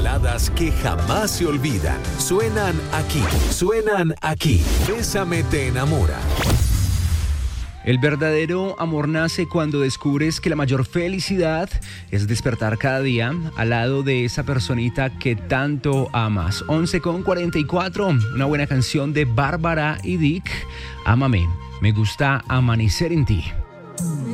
baladas que jamás se olvidan. Suenan aquí. Bésame te enamora. El verdadero amor nace cuando descubres que la mayor felicidad es despertar cada día al lado de esa personita que tanto amas. 11:44, una buena canción de Bárbara y Dick, Ámame, me gusta amanecer en ti.